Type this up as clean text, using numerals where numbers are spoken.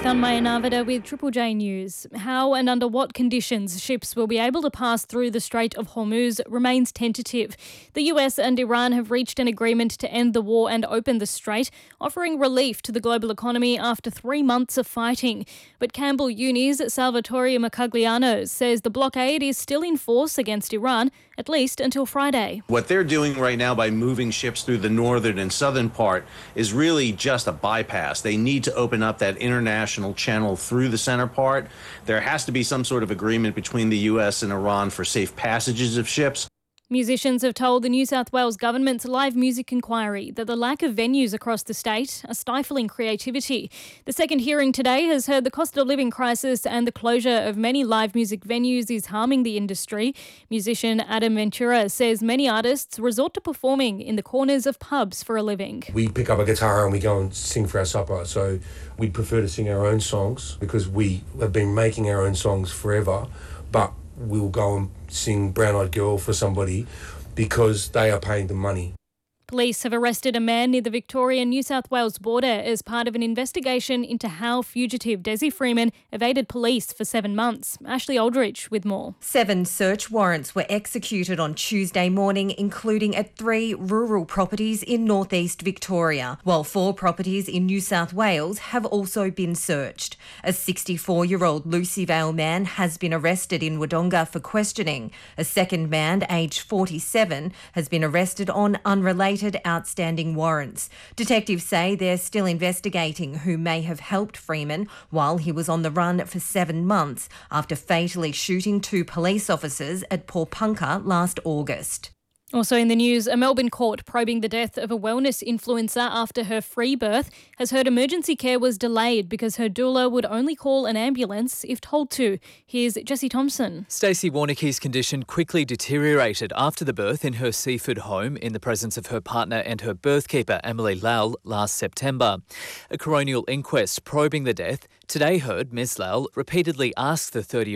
Tanmay Navada with Triple J News. How and under what conditions ships will be able to pass through the Strait of Hormuz remains tentative. The US and Iran have reached an agreement to end the war and open the strait, offering relief to the global economy after 3 months of fighting. But Campbell Uni's Salvatore Macagliano says the blockade is still in force against Iran, at least until Friday. What they're doing right now by moving ships through the northern and southern part is really just a bypass. They need to open up that international channel through the center part. There has to be some sort of agreement between the US and Iran for safe passages of ships. Musicians have told the New South Wales government's live music inquiry that the lack of venues across the state are stifling creativity. The second hearing today has heard the cost of living crisis and the closure of many live music venues is harming the industry. Musician Adam Ventura says many artists resort to performing in the corners of pubs for a living. We pick up a guitar and we go and sing for our supper, so we'd prefer to sing our own songs because we have been making our own songs forever, but we'll go and sing Brown Eyed Girl for somebody because they are paying the money. Police have arrested a man near the Victoria-New South Wales border as part of an investigation into how fugitive Desi Freeman evaded police for 7 months. Ashley Aldridge with more. 7 search warrants were executed on Tuesday morning, including at 3 rural properties in northeast Victoria, while 4 properties in New South Wales have also been searched. A 64-year-old Lucy Vale man has been arrested in Wodonga for questioning. A second man, aged 47, has been arrested on unrelated outstanding warrants. Detectives say they're still investigating who may have helped Freeman while he was on the run for 7 months after fatally shooting 2 police officers at Pawnpukka last August. Also in the news, a Melbourne court probing the death of a wellness influencer after her free birth has heard emergency care was delayed because her doula would only call an ambulance if told to. Here's Jesse Thompson. Stacey Warnicki's condition quickly deteriorated after the birth in her Seaford home in the presence of her partner and her birthkeeper, Emily Lal, last September. A coronial inquest probing the death today heard Ms Lal repeatedly ask the 30